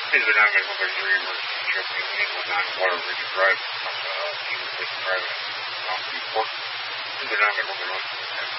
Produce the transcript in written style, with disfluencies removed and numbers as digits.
Please be not medical emergency ship in England 9 Water Ridge Drive, East Private, Port. Please be not medical emergency.